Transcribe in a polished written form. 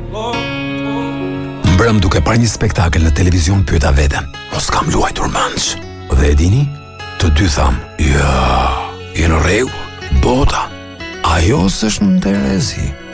Mbrëm duke parë një spektakël në televizion pyeta veten, o s'kam luajtur manç? Dhe e dini? Të dy tham, ja, je në rregull, bota. Ajo s'është në Terezi.